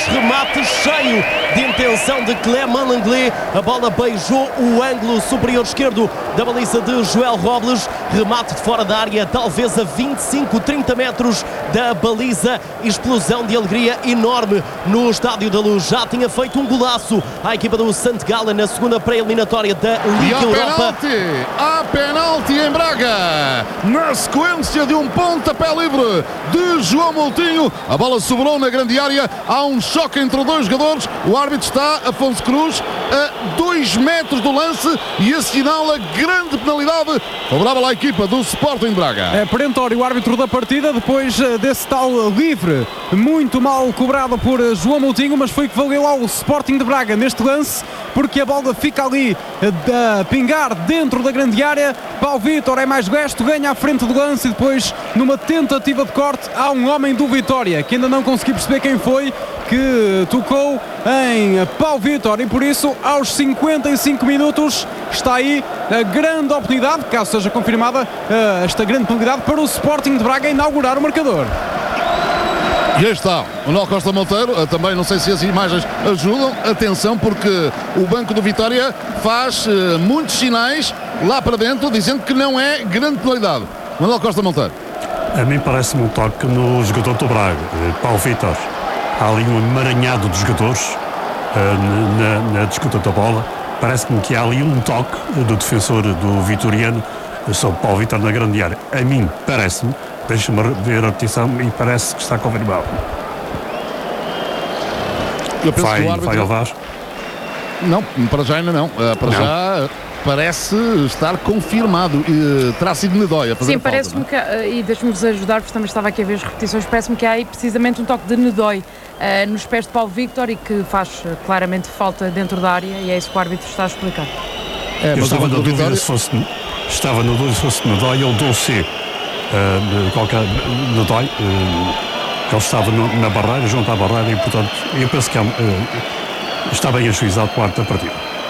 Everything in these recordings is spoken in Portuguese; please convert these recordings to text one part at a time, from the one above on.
remate cheio de intenção de Clément Lenglet. A bola beijou o ângulo superior esquerdo da baliza de Joel Robles. Remate de fora da área, talvez a 25, 30 metros da baliza. Explosão de alegria enorme no Estádio da Luz. Já tinha feito um golaço à equipa do St. Gallen na segunda pré-eliminatória da Liga Europa. Há penalti em Braga, na sequência de um pontapé livre de João Moutinho. A bola sobrou na grande área. Há um choque entre dois jogadores. O árbitro está, Afonso Cruz, a 2 metros do lance e assinala grande penalidade favorável à equipa do Sporting Braga. É perentório o árbitro da partida depois desse tal livre muito mal cobrado por João Moutinho, mas foi que valeu ao Sporting de Braga neste lance, porque a bola fica ali a pingar dentro da grande área. Paulo Vítor é mais gesto, ganha à frente do lance e depois, numa tentativa de corte, há um homem do Vitória que ainda não consegui perceber quem foi, que tocou em Paulo Vítor, e por isso aos 55 minutos está aí a grande oportunidade, caso seja confirmada esta grande penalidade, para o Sporting de Braga inaugurar o marcador. E aí está o Manuel Costa Monteiro. Também não sei se as imagens ajudam. Atenção, porque o banco do Vitória faz muitos sinais lá para dentro, dizendo que não é grande penalidade. Manuel Costa Monteiro. A mim parece-me um toque no jogador do Braga, Paulo Vítor. Há ali um emaranhado de jogadores na disputa da bola. Parece-me que há ali um toque do defensor do vitoriano sobre Paulo Vítor na grande área. A mim parece-me, deixa-me ver a repetição e parece que está confirmado. Eu penso que o árbitro... vai ao VAR? Não, para já ainda não. Já parece estar confirmado. Terá sido Nedói a fazer. Sim, parece-me que, e deixe-me-vos ajudar, porque também estava aqui a ver as repetições, parece-me que há aí precisamente um toque de Nedói nos pés de Paulo Vítor e que faz claramente falta dentro da área, e é isso que o árbitro está a explicar. Eu estava na dúvida se fosse Nedói ou Doce. Qualquer Nedói. Ele estava na barreira, junto à barreira, e portanto eu penso que está bem ajuizado para a quarta partida.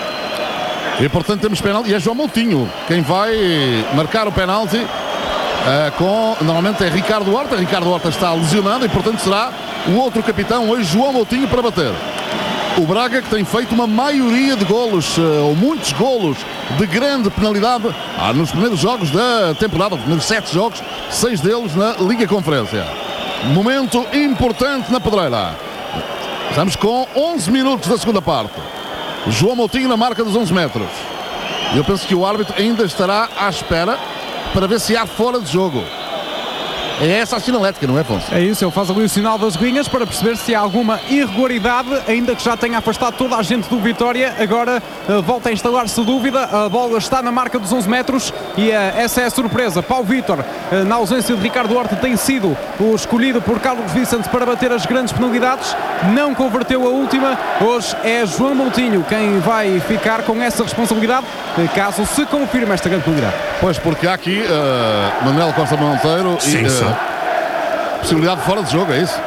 E portanto temos penalti, e é João Moutinho quem vai marcar o penalti. Normalmente é Ricardo Horta. Ricardo Horta está lesionado e portanto será o outro capitão, hoje João Moutinho, para bater. O Braga, que tem feito uma maioria de golos, ou muitos golos de grande penalidade nos primeiros jogos da temporada, nos primeiros 7 jogos, 6 deles na Liga Conferência. Momento importante na pedreira. Estamos com 11 minutos da segunda parte. João Moutinho na marca dos 11 metros. Eu penso que o árbitro ainda estará à espera para ver se há fora de jogo. É essa a sinalética, não é, Afonso? É isso, ele faz ali o sinal das linhas para perceber se há alguma irregularidade, ainda que já tenha afastado toda a gente do Vitória. Agora volta a instalar-se dúvida. A bola está na marca dos 11 metros e essa é a surpresa. Paulo Vítor, na ausência de Ricardo Horta, tem sido o escolhido por Carlos Vicente para bater as grandes penalidades. Não converteu a última. Hoje é João Moutinho quem vai ficar com essa responsabilidade, caso se confirme esta grande penalidade. Pois, porque há aqui Manuel Costa Monteiro e possibilidade de fora de jogo, é isso?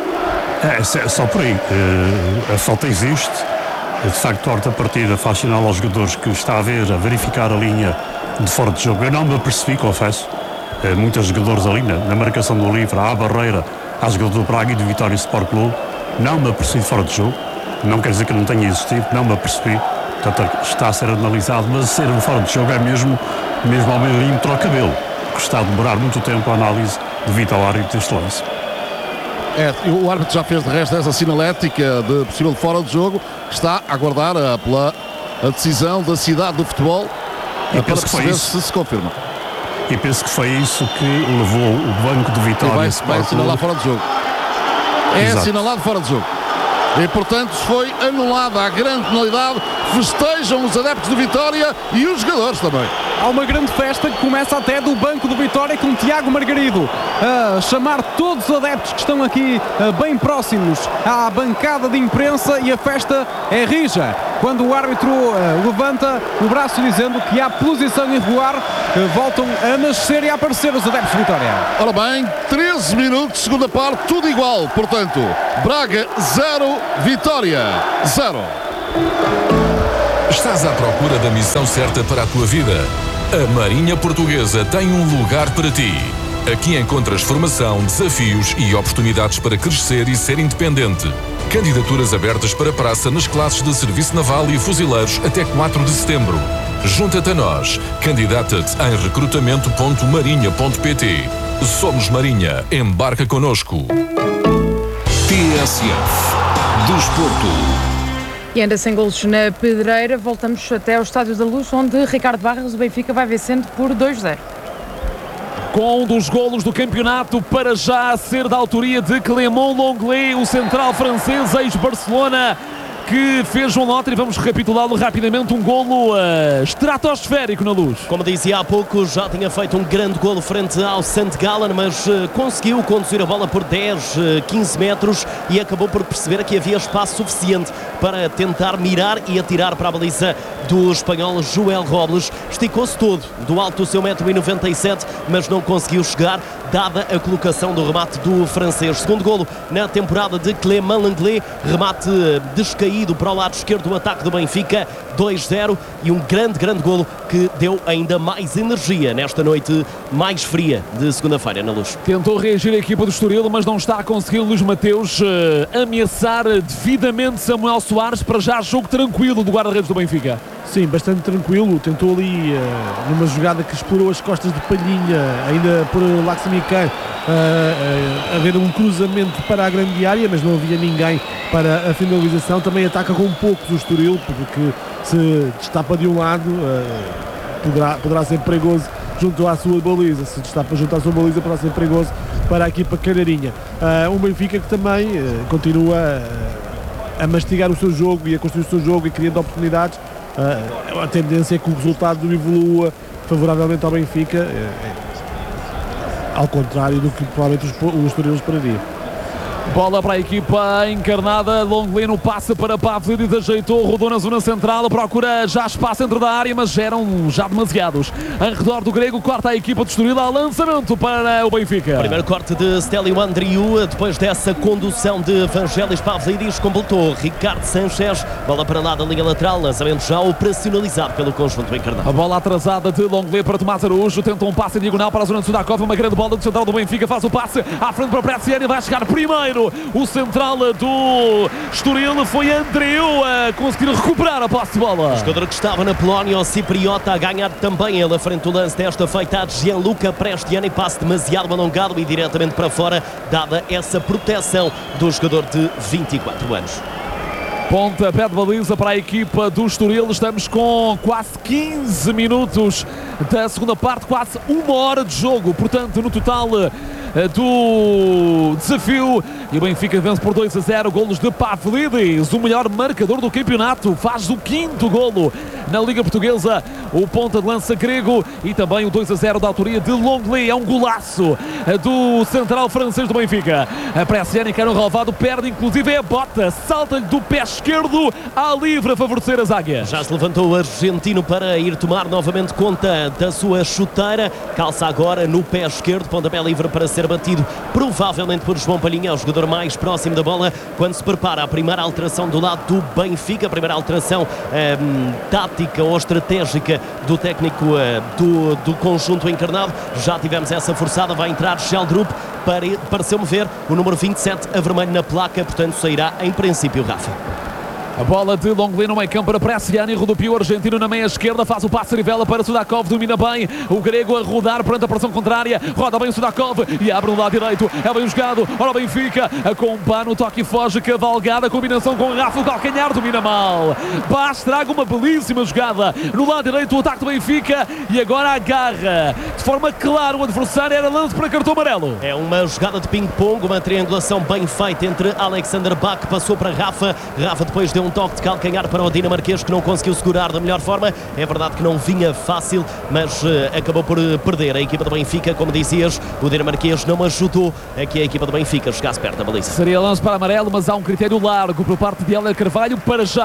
É só por aí. A falta existe. De facto, Horta, a partida faz sinal aos jogadores que está a verificar a linha de fora de jogo. Eu não me apercebi, confesso. Muitos jogadores ali na marcação do livre, à barreira, há jogadores do Braga e do Vitória Sport Clube. Não me apercebi de fora de jogo. Não quer dizer que não tenha existido, não me apercebi. Portanto, está a ser analisado, mas ser um fora de jogo é mesmo ao milímetro ao cabelo, que está a demorar muito tempo a análise devido ao árbitro deste lance. O árbitro já fez de resto essa sinalética de possível fora de jogo. Está a aguardar pela decisão da cidade do futebol para perceber se confirma. E penso que foi isso que levou o banco do Vitória. Vai assinalar fora de jogo. Exato. Assinalado fora de jogo. E portanto foi anulada a grande penalidade. Festejam os adeptos do Vitória e os jogadores também. Há uma grande festa que começa até do banco do Vitória, com Tiago Margarido a chamar todos os adeptos que estão aqui bem próximos à bancada de imprensa, e a festa é rija quando o árbitro levanta o braço dizendo que há posição irregular. Voltam a nascer e a aparecer os adeptos de Vitória. Ora bem, 13 minutos, segunda parte, tudo igual. Portanto, Braga 0, Vitória 0. Estás à procura da missão certa para a tua vida? A Marinha Portuguesa tem um lugar para ti. Aqui encontras formação, desafios e oportunidades para crescer e ser independente. Candidaturas abertas para praça nas classes de Serviço Naval e Fuzileiros até 4 de setembro. Junta-te a nós. Candidata-te em recrutamento.marinha.pt. Somos Marinha. Embarca connosco. TSF. Desporto. E ainda sem golos na Pedreira, voltamos até ao Estádio da Luz, onde Ricardo Barros, o Benfica, vai vencendo por 2-0. Com um dos golos do campeonato para já a ser da autoria de Clément Lenglet, o central francês ex-Barcelona, que fez um lote, e vamos recapitulá-lo rapidamente, um golo estratosférico na Luz. Como dizia há pouco, já tinha feito um grande golo frente ao St. Gallen, mas conseguiu conduzir a bola por 10, 15 metros e acabou por perceber que havia espaço suficiente para tentar mirar e atirar para a baliza do espanhol Joel Robles. Esticou-se todo do alto do seu 1,97 m, mas não conseguiu chegar, dada a colocação do remate do francês. Segundo golo na temporada de Clément Lenglet, remate descaído para o lado esquerdo do ataque do Benfica, 2-0, e um grande golo que deu ainda mais energia nesta noite mais fria de segunda-feira na Luz. Tentou reagir a equipa do Estoril, mas não está a conseguir. Luís Mateus ameaçar devidamente Samuel Soares. Para já jogo tranquilo do guarda-redes do Benfica. Sim, bastante tranquilo. Tentou ali numa jogada que explorou as costas de Palhinha, ainda por Laxamican, haver um cruzamento para a grande área, mas não havia ninguém para a finalização. Também ataca com poucos o Estoril, porque se destapa de um lado poderá ser perigoso junto à sua baliza. Se destapa junto à sua baliza, poderá ser perigoso para a equipa Carreirinha. Um Benfica que também continua a mastigar o seu jogo e a construir o seu jogo e criando oportunidades. A tendência é que o resultado evolua favoravelmente ao Benfica, ao contrário do que provavelmente os Estoril esperaria. Bola para a equipa encarnada, Lenglet no passe para Pavlidis, ajeitou, rodou na zona central, procura já espaço dentro da área, mas eram já demasiados. Em redor do grego, corta a equipa de Estoril, ao lançamento para o Benfica. Primeiro corte de Stélio Andriu, depois dessa condução de Vangelis Pavlidis, completou Ricardo Sanchez, bola para lá da linha lateral, lançamento já operacionalizado pelo conjunto encarnado. A bola atrasada de Lenglet para Tomás Araújo, tenta um passe em diagonal para a zona de Sudakov, uma grande bola do central do Benfica, faz o passe à frente para o Bresciani, vai chegar primeiro. O central do Estoril foi Andreu a conseguir recuperar a posse de bola. O jogador que estava na Polónia, o cipriota, a ganhar também ele à frente do lance desta feita a Gianluca Prestiani, passe demasiado alongado e diretamente para fora, dada essa proteção do jogador de 24 anos. Pontapé de baliza para a equipa do Estoril. Estamos com quase 15 minutos da segunda parte, quase uma hora de jogo, portanto no total do desafio, e o Benfica vence por 2-0, golos de Pavlidis, o melhor marcador do campeonato, faz o 5º golo na Liga Portuguesa, o ponta de lança grego, e também o 2-0 da autoria de Lenglet. É um golaço do central francês do Benfica. A Bresciani quer um relvado, perde inclusive a bota, salta-lhe do pé esquerdo à livre a favorecer a zaga. Já se levantou o argentino para ir tomar novamente conta da sua chuteira, calça agora no pé esquerdo, pontapé livre para ser batido provavelmente por João Palhinha, o jogador mais próximo da bola, quando se prepara a primeira alteração do lado do Benfica, a primeira alteração tática ou estratégica do técnico do conjunto encarnado. Já tivemos essa forçada, vai entrar Sheldrup, pareceu-me ver o número 27 a vermelho na placa, portanto sairá em princípio Rafa. A bola de Lenglet no meio campo para Bresciani, rodopia o argentino na meia esquerda, faz o passe rivela para Sudakov, domina bem, o grego a rodar perante a pressão contrária, roda bem o Sudakov e abre no lado direito, é bem jogado, ora o Benfica, acompanha o toque e foge, cavalgada, combinação com Rafa, o calcanhar, domina mal, Bas traga uma belíssima jogada, no lado direito o ataque do Benfica e agora agarra, de forma clara o adversário, era lance para cartão amarelo. É uma jogada de ping-pong, uma triangulação bem feita entre Alexander Bach, passou para Rafa depois deu um toque de calcanhar para o dinamarquês que não conseguiu segurar da melhor forma. É verdade que não vinha fácil, mas acabou por perder. A equipa do Benfica, como dizias, o dinamarquês não ajudou a que a equipa do Benfica chegasse perto da baliza. Seria lance para amarelo, mas há um critério largo por parte de Hélder Carvalho. Para já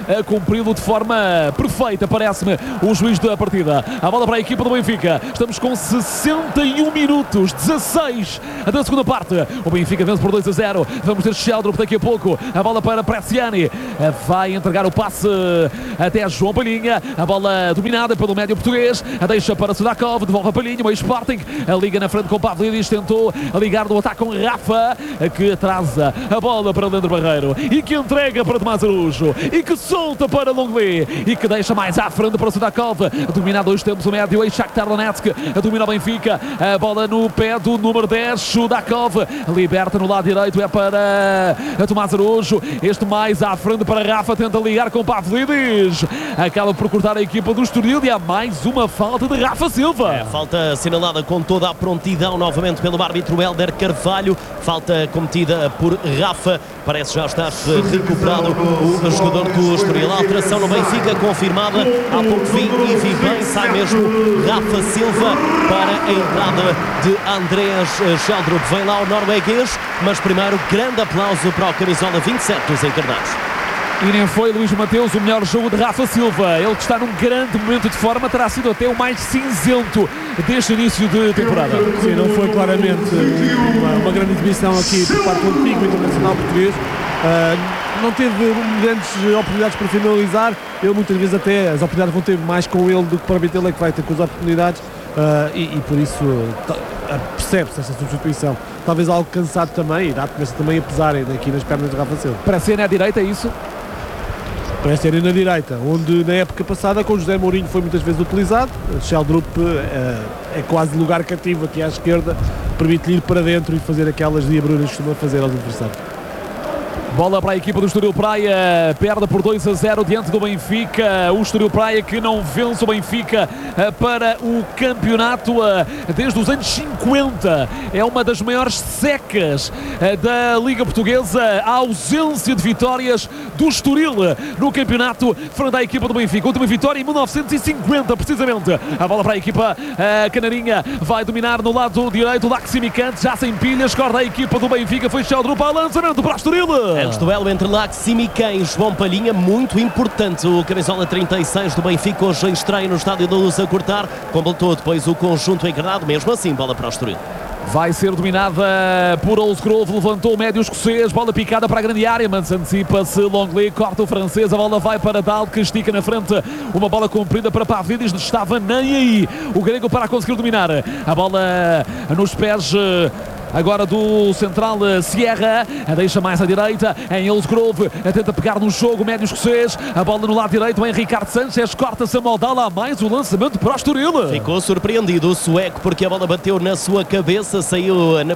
cumpri-lo de forma perfeita, parece-me, o juiz da partida. A bola para a equipa do Benfica. Estamos com 61 minutos, 16 da segunda parte. O Benfica vence por 2-0. Vamos ter Sheldrup daqui a pouco. A bola para Bresciani. Vai entregar o passe até João Palhinha. A bola dominada pelo médio português. A deixa para Sudakov. Devolve a Palhinha. O Sporting. A liga na frente com Pavlidis. Tentou ligar no ataque com Rafa, que atrasa a bola para Leandro Barreiro. E que entrega para Tomás Araújo. E que solta para Longley. E que deixa mais à frente para Sudakov. Domina dois tempos o médio. E Shakhtar Donetsk. Domina o Benfica. A bola no pé do número 10. Sudakov. Liberta no lado direito. É para Tomás Araújo. Este mais à frente para Rafa. Tenta ligar com Pavlidis. Acaba por cortar a equipa do Estoril. E há mais uma falta de Rafa Silva. Falta assinalada com toda a prontidão novamente pelo árbitro Hélder Carvalho. Falta cometida por Rafa. Parece já estar recuperado o jogador do Estoril. A alteração no Benfica confirmada. Há pouco vi e vi bem. Sai mesmo Rafa Silva para a entrada de Andreas Sheldrup. Vem lá o norueguês, mas primeiro grande aplauso para o camisola 27 dos encarnados. E nem foi Luís Mateus o melhor jogo de Rafa Silva. Ele que está num grande momento de forma, terá sido até o mais cinzento deste início de temporada. Sim, não foi claramente uma grande exibição aqui por parte do Pico Internacional Português. Não teve grandes oportunidades para finalizar. Ele muitas vezes até as oportunidades vão ter mais com ele do que para ele é que vai ter com as oportunidades. E por isso percebe-se esta substituição. Talvez algo cansado também, e começa também a pesarem aqui nas pernas de Rafa Silva. Para ser na direita, é isso? Parece ser na direita, onde na época passada com José Mourinho foi muitas vezes utilizado. Sheldrup é quase lugar cativo aqui à esquerda, permite-lhe ir para dentro e fazer aquelas diabruras que costuma fazer aos adversários. Bola para a equipa do Estoril Praia, perde por 2-0 diante do Benfica. O Estoril Praia que não vence o Benfica para o campeonato desde os anos 50. É uma das maiores secas da Liga Portuguesa, a ausência de vitórias do Estoril no campeonato frente à equipa do Benfica. Última vitória em 1950, precisamente. A bola para a equipa canarinha, vai dominar no lado direito o Laximicante, já sem pilhas, corta a equipa do Benfica, foi Sheldrup ao lançamento para o Estoril. Este duelo entre Laximican e João Palhinha, muito importante. O camisola 36 do Benfica, hoje em estreia no Estádio da Luz a cortar, completou depois o conjunto encarnado, mesmo assim, bola para o Estoril. Vai ser dominada por Olsgrove, levantou o médio escocês, bola picada para a grande área, mas antecipa-se Longley, corta o francês, a bola vai para Dal, que estica na frente, uma bola comprida para Pavlidis, não estava nem aí o grego para conseguir dominar. A bola nos pés agora do central Sierra, deixa mais à direita em Olsgrove, tenta pegar no jogo, médio escocês, a bola no lado direito em Ricardo Sanchez, corta Samuel Dal, há mais o lançamento para o Estoril. Ficou surpreendido o sueco porque a bola bateu na sua cabeça, saiu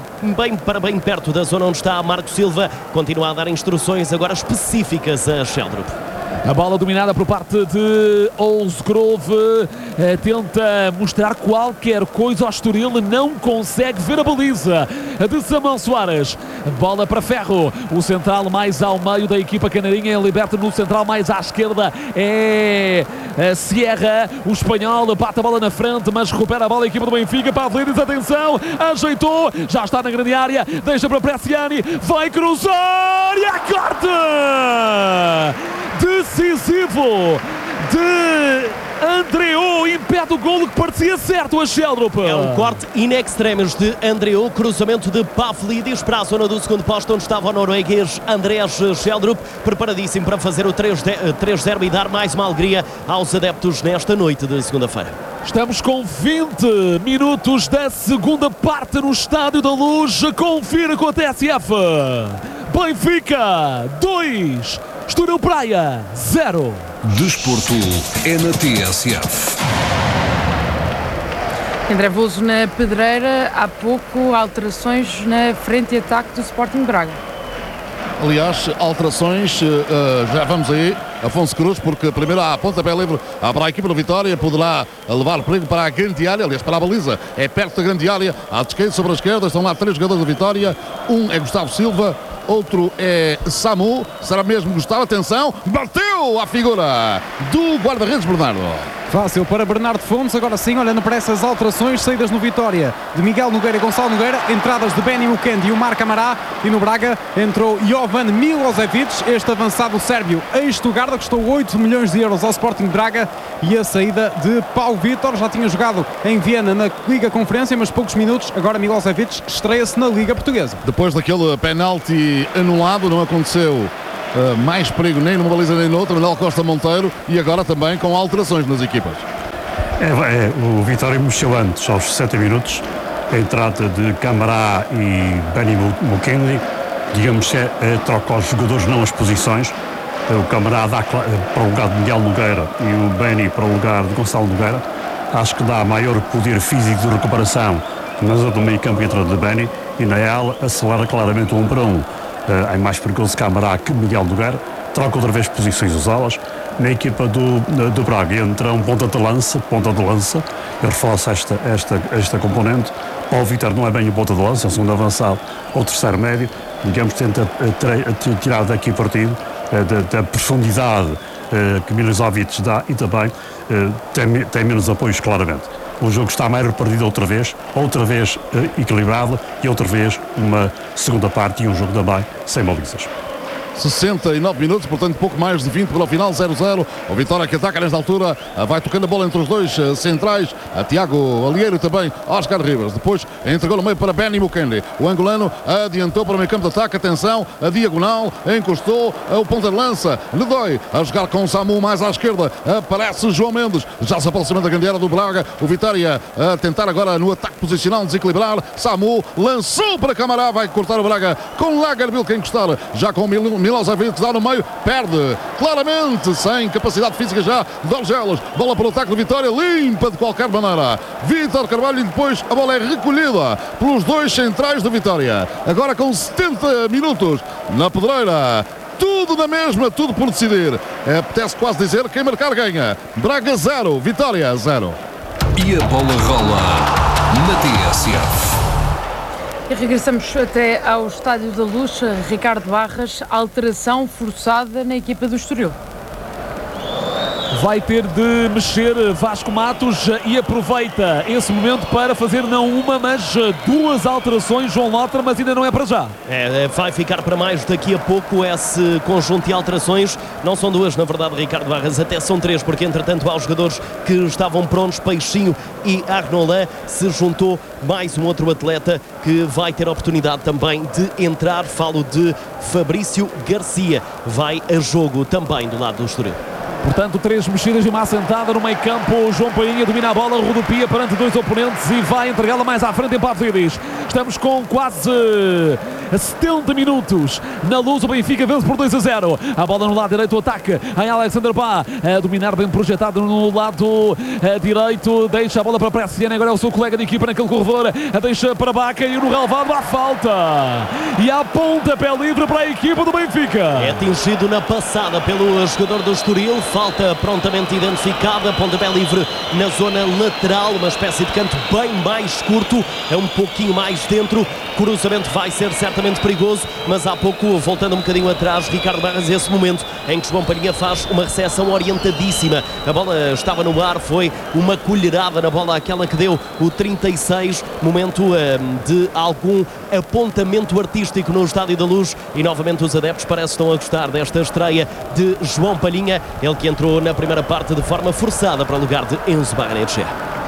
bem perto da zona onde está Marco Silva, continua a dar instruções agora específicas a Sheldrup. A bola dominada por parte de Olsgrove, tenta mostrar qualquer coisa ao Estoril, não consegue ver a baliza de Samuel Soares. Bola para Ferro, o central mais ao meio da equipa canarinha, liberta no central mais à esquerda, é Sierra, o espanhol, bate a bola na frente, mas recupera a bola a equipa do Benfica. Pavlidis, atenção, ajeitou, já está na grande área, deixa para Bresciani, vai cruzar e a corte! Decisivo de Andreou, impede o golo que parecia certo a Sheldrup. É um corte in extremis de Andreou, cruzamento de Pavlidis para a zona do segundo posto onde estava o norueguês Andreas Sheldrup, preparadíssimo para fazer o 3-0 e dar mais uma alegria aos adeptos nesta noite de segunda-feira. Estamos com 20 minutos da segunda parte no Estádio da Luz. Confira com a TSF. Benfica 2, Estoril Praia 0. Desporto é na TSF. André Veloso na pedreira, há pouco alterações na frente e ataque do Sporting Braga. Aliás, alterações, já vamos aí, Afonso Cruz, porque primeiro há pontapé livre para a equipa do Vitória, poderá levar perigo para a grande área, aliás, para a baliza, é perto da grande área, à esquerda sobre a esquerda, estão lá três jogadores do Vitória, um é Gustavo Silva, outro é Samu. Será mesmo Gustavo? Atenção, bateu a figura do guarda-redes Bernardo. Fácil para Bernardo Fontes, agora sim, olhando para essas alterações, saídas no Vitória de Miguel Nogueira e Gonçalo Nogueira, entradas de Benny Mukendi e o Marc Camará, e no Braga entrou Jovan Milosevic, este avançado sérvio ex-Stuttgart, custou 8 milhões de euros ao Sporting de Braga, e a saída de Paulo Vítor, já tinha jogado em Viena na Liga Conferência, mas poucos minutos, agora Milosevic estreia-se na Liga Portuguesa. Depois daquele penalti anulado, não aconteceu mais perigo nem numa baliza nem noutra, Manuel Costa Monteiro, e agora também com alterações nas equipas. O Vitória mexeu antes, aos 60 minutos, a entrada de Camará e Benny Mukendi, digamos, troca os jogadores, não as posições. O Camará dá para o lugar de Miguel Nogueira e o Benny para o lugar de Gonçalo Nogueira. Acho que dá maior poder físico de recuperação na zona do meio campo entrada de Benny, e na ala acelera claramente o 1 para 1. É mais perigoso Camará que Miguel Nogueira. Troca outra vez posições dos alas. Na equipa do Braga entra um ponta de lança, eu reforço esta componente. Paulo Vítor não é bem o ponta de lança, é o segundo avançado ou terceiro médio, digamos que tenta tirar daqui partido da profundidade que Milosevic dá, e também tem menos apoios, claramente. O jogo está mais repartido outra vez equilibrado, e outra vez uma segunda parte e um jogo também sem balizas. 69 minutos, portanto pouco mais de 20 para o final, 0-0. O Vitória que ataca nesta altura, vai tocando a bola entre os dois centrais, a Tiago Alieiro e também Oscar Rivas. Depois entregou no meio para Benny Mukendi. O angolano adiantou para o meio campo de ataque, atenção, a diagonal, encostou o ponta de lança, Nedói a jogar com o Samu mais à esquerda, aparece João Mendes, já se aproxima da grande área do Braga. O Vitória a tentar agora no ataque posicional desequilibrar, Samu lançou para Camará, vai cortar o Braga com Lagerbielke que encostar, já com Milosevic dá no meio, perde claramente, sem capacidade física já de Orgelas. Bola para o ataque do Vitória, limpa de qualquer maneira Vítor Carvalho, e depois a bola é recolhida pelos dois centrais do Vitória. Agora com 70 minutos na pedreira, tudo na mesma, tudo por decidir. Apetece quase dizer, quem marcar ganha. Braga 0, Vitória 0. E a bola rola na TSF. E regressamos até ao Estádio da Luz. Ricardo Barras, alteração forçada na equipa do Estoril. Vai ter de mexer Vasco Matos e aproveita esse momento para fazer não uma, mas duas alterações, João Lota, mas ainda não é para já. Vai ficar para mais daqui a pouco esse conjunto de alterações. Não são duas, na verdade, Ricardo Barras, até são três, porque entretanto há os jogadores que estavam prontos, Peixinho e Arnolan. Se juntou mais um outro atleta que vai ter a oportunidade também de entrar. Falo de Fabrício Garcia, vai a jogo também do lado do Estoril. Portanto, três mexidas e uma assentada no meio campo. João Palhinha domina a bola, rodopia perante dois oponentes e vai entregá-la mais à frente em Pavlidis. Estamos com quase 70 minutos. Na Luz, o Benfica vence por 2-0. A bola no lado direito, o ataque em Alexander Pá, a dominar bem projetado no lado direito. Deixa a bola para Preciano, agora é o seu colega de equipa naquele corredor. A deixa para Baca e no relevado há falta. E há pontapé livre para a equipa do Benfica. É atingido na passada pelo jogador do Estoril. Falta prontamente identificada, pontapé livre na zona lateral, uma espécie de canto bem mais curto, é um pouquinho mais dentro. Cruzamento vai ser certamente perigoso, mas há pouco, voltando um bocadinho atrás, Ricardo Barras, esse momento em que João Palhinha faz uma recepção orientadíssima. A bola estava no ar, foi uma colherada na bola, aquela que deu o 36, momento de algum apontamento artístico no Estádio da Luz, e novamente os adeptos parece que estão a gostar desta estreia de João Palhinha, ele que entrou na primeira parte de forma forçada para o lugar de Enzo Barnetxea.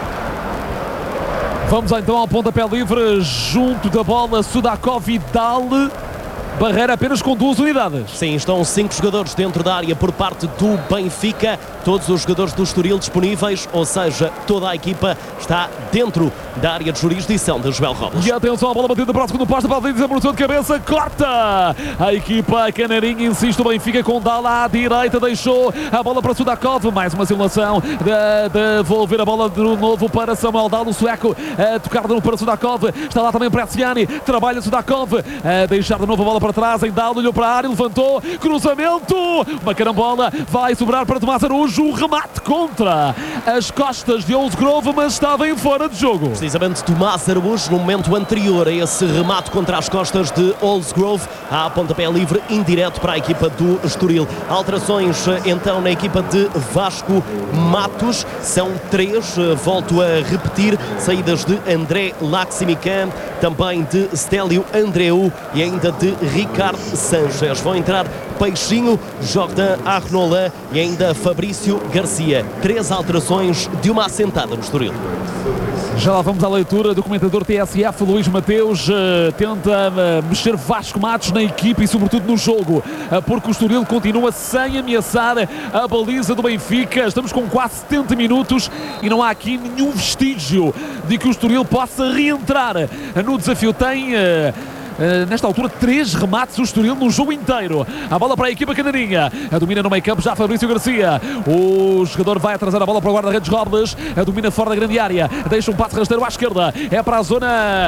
Vamos então ao pontapé livre, junto da bola, Sudakov e Dal. Barreira apenas com 2 unidades. Sim, estão 5 jogadores dentro da área por parte do Benfica. Todos os jogadores do Estoril disponíveis, ou seja, toda a equipa está dentro da área de jurisdição de Joel Robles. E atenção, a bola batida para o segundo posto, para a de cabeça, corta! A equipa canarinha insiste, o Benfica com Dala à direita, deixou a bola para Sudakov, mais uma simulação de devolver a bola de novo para Samuel Dala, o sueco, a tocar de novo para Sudakov, está lá também Preciani, trabalha Sudakov, a deixar de novo a bola para trás, em Dala, olhou para a área, levantou, cruzamento, uma carambola, vai sobrar para Tomás Araújo, o remate contra as costas de Oldsgrove, mas estava em fora de jogo. Precisamente Tomás Araújo, no momento anterior a esse remate contra as costas de Oldsgrove, há pontapé livre indireto para a equipa do Estoril. Alterações então na equipa de Vasco Matos, são 3, volto a repetir, saídas de André Laximican, também de Stélio Andreu e ainda de Ricardo Sanchez. Vão entrar Peixinho, Jordan Arnola e ainda Fabrício Garcia. 3 alterações de uma assentada no Estoril. Já lá vamos à leitura do comentador TSF, Luís Mateus. Tenta mexer Vasco Matos na equipe e sobretudo no jogo, porque o Estoril continua sem ameaçar a baliza do Benfica. Estamos com quase 70 minutos e não há aqui nenhum vestígio de que o Estoril possa reentrar no desafio. Tem nesta altura 3 remates o Estoril no jogo inteiro. A bola para a equipa canarinha, domina no meio campo já Fabrício Garcia. O jogador vai atrasar a bola para o guarda-redes Robles, domina fora da grande área, deixa um passe rasteiro à esquerda, é para a zona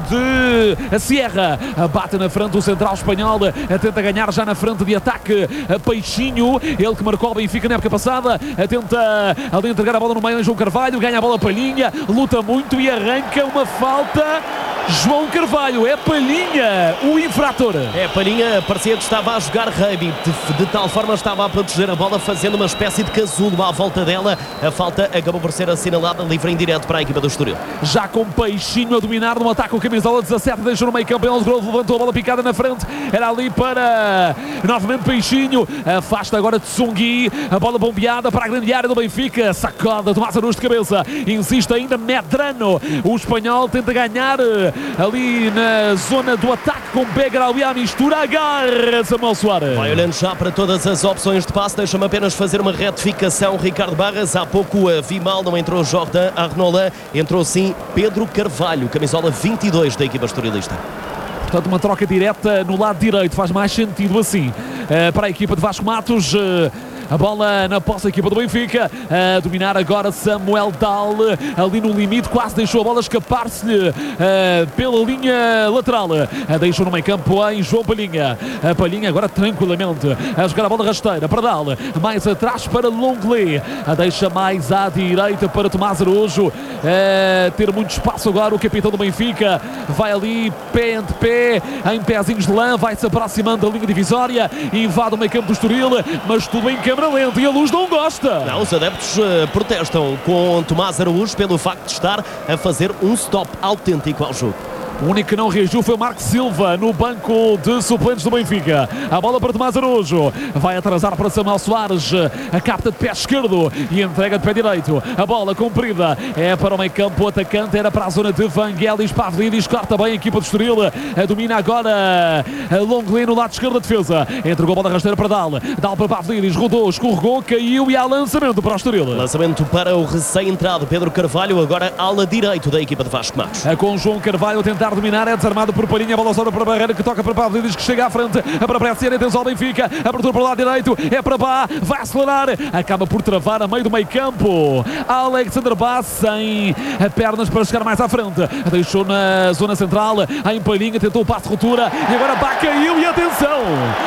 de Sierra, bate na frente o central espanhol, tenta ganhar já na frente de ataque Peixinho, ele que marcou o Benfica na época passada, tenta ali entregar a bola no meio em João Carvalho, ganha a bola Palhinha, luta muito e arranca uma falta. João Carvalho, é Palhinha o infrator. É, Palhinha parecia que estava a jogar rugby, de tal forma estava a proteger a bola, fazendo uma espécie de casulo à volta dela. A falta acabou por ser assinalada, livre em direto para a equipa do Estoril. Já com Peixinho a dominar no ataque, o camisola 17 deixou no meio campo, Oldsgrove levantou a bola picada na frente, era ali para novamente Peixinho, afasta agora Tsungui, a bola bombeada para a grande área do Benfica, sacode Tomás Araújo de cabeça, insiste ainda Medrano, o espanhol tenta ganhar ali na zona do ataque com Begraoui à mistura, agarra Samuel Soares. Vai olhando já para todas as opções de passe, deixa-me apenas fazer uma retificação. Ricardo Barras, há pouco vi mal, não entrou Jordan Arnola, entrou sim Pedro Carvalho, camisola 22 da equipa estorilista. Portanto, uma troca direta no lado direito, faz mais sentido assim para a equipa de Vasco Matos. A bola na posse da equipa do Benfica, a dominar agora Samuel Dal, ali no limite, quase deixou a bola escapar-se-lhe pela linha lateral, deixou no meio campo em João Palhinha. A Palhinha agora tranquilamente a jogar a bola rasteira para Dal, mais atrás para Longley, deixa mais à direita para Tomás Araújo, ter muito espaço agora o capitão do Benfica, vai ali pé ante pé, em pezinhos de lã, vai-se aproximando da linha divisória, invade o meio campo do Estoril, mas tudo em câmara lenta e a Luz não gosta. Não, os adeptos protestam com Tomás Araújo pelo facto de estar a fazer um stop autêntico ao jogo. O único que não reagiu foi o Marco Silva no banco de suplentes do Benfica. A bola para Tomás Araújo, vai atrasar para Samuel Soares, a capta de pé esquerdo e entrega de pé direito. A bola comprida é para o meio campo, o atacante era para a zona de Vangelis Pavlidis, corta bem a equipa do Estoril, domina agora Longley no lado esquerdo da defesa, entregou a bola rasteira para Dal para Pavlidis, rodou, escorregou, caiu e há lançamento para o Estoril. Lançamento para o recém-entrado Pedro Carvalho, agora ala direito da equipa de Vasco Matos. Com João Carvalho a tentar dominar, é desarmado por Palhinha, a bola sobra para a barreira que toca para Pavlidis, que chega à frente, para Brescia, atenção ao Benfica, abertura para o lado direito, é para Bá, vai acelerar, acaba por travar a meio do meio campo. Alexander Bá sem pernas para chegar mais à frente, deixou na zona central, em Palhinha, tentou o passe de ruptura e agora Bá caiu e atenção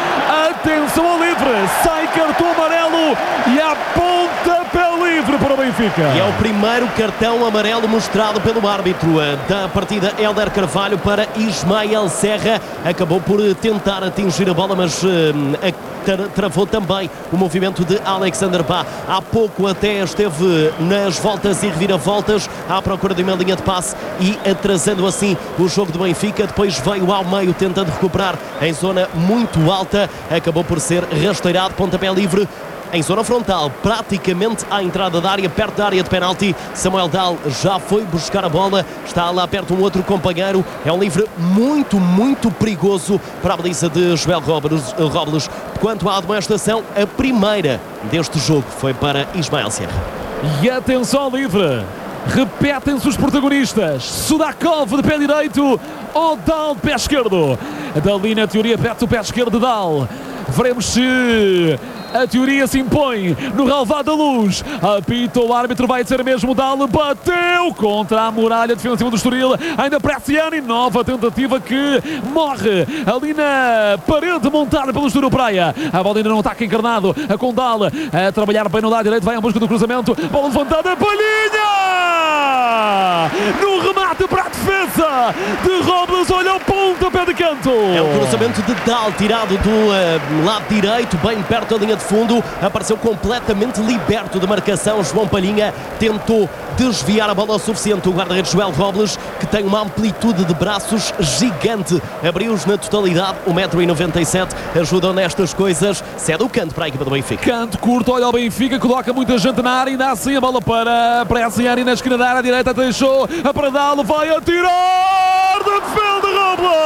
ao livre, sai cartão amarelo e aponta pé livre para o Benfica. E é o primeiro cartão amarelo mostrado pelo árbitro da partida, Hélder Carvalho, para Ismael Serra. Acabou por tentar atingir a bola, mas travou também o movimento de Alexander Bá. Há pouco até esteve nas voltas e reviravoltas à procura de uma linha de passe e atrasando assim o jogo do Benfica. Depois veio ao meio tentando recuperar em zona muito alta, acabou por ser rasteirado, pontapé livre em zona frontal, praticamente à entrada da área, perto da área de penalti. Samuel Dal já foi buscar a bola, está lá perto um outro companheiro, é um livre muito, muito perigoso para a baliza de Joel Robles. Quanto à admoestação, a primeira deste jogo foi para Ismael Serra. E atenção ao livre, repetem-se os protagonistas, Sudakov de pé direito ou Dal de pé esquerdo. Dali na teoria pede o pé esquerdo de Dal, veremos se A teoria se impõe no relvado da Luz. Apita o árbitro, vai ser mesmo Dale. Bateu contra a muralha defensiva do Estoril. Ainda Bresciani, nova tentativa que morre ali na parede montada pelo Estoril Praia. A bola ainda não ataca encarnado. Com Dale a trabalhar bem no lado direito, vai em busca do cruzamento. Bola levantada, Palhinha! No remate para a defesa de Robles, olha o pontapé de canto. É um cruzamento de Dal, tirado do lado direito, bem perto da linha de fundo. Apareceu completamente liberto de marcação. João Palhinha tentou desviar a bola o suficiente. O guarda-redes Joel Robles, que tem uma amplitude de braços gigante, abriu-os na totalidade. 1,97 m, ajudam nestas coisas. Cede o canto para a equipa do Benfica. Canto curto, olha o Benfica, coloca muita gente na área, ainda assim a bola para Bresciani na esquina da área direita, deixou para Dale, vai atirar, defende Robles!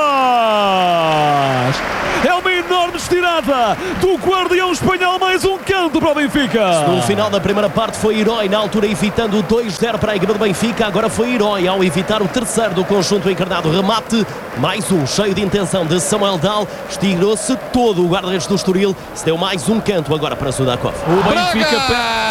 É uma enorme estirada do guardião espanhol, mais um canto para o Benfica. No final da primeira parte foi herói, na altura evitando o 2-0 para a equipa do Benfica, agora foi herói ao evitar o terceiro do conjunto encarnado. Remate, mais um, cheio de intenção de Samuel Dal, estirou-se todo o guarda-redes do Estoril, se deu mais um canto agora para Sudakov. O Benfica